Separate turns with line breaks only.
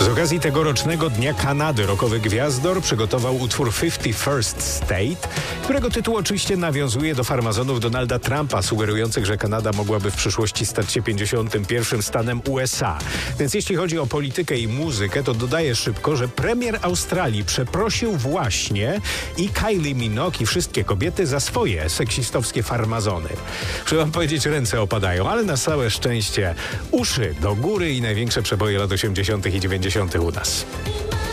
okazji tegorocznego Dnia Kanady rockowy gwiazdor przygotował utwór 51st State, którego tytuł oczywiście nawiązuje do farmazonów Donalda Trumpa, sugerujących, że Kanada mogłaby w przyszłości stać się 51. stanem USA. Więc jeśli chodzi o politykę i muzykę, to dodaję szybko, że premier Australii przeprosił właśnie i Kylie Minogue i wszystkie kobiety za swoje seksistowskie farmazony. Trzeba wam powiedzieć, ręce opadają, ale na całe szczęście uszy do góry i największe przeboje lat 80. i 90. u nas.